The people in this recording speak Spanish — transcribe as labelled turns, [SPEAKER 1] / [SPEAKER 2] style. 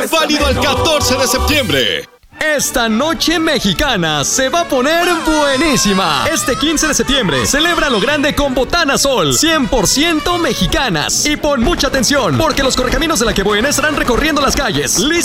[SPEAKER 1] Válido al 14 de septiembre.
[SPEAKER 2] Esta noche mexicana se va a poner buenísima. Este 15 de septiembre celebra lo grande con Botana Sol, 100% mexicanas. Y pon mucha atención, porque los correcaminos de La Que Buena estarán recorriendo las calles.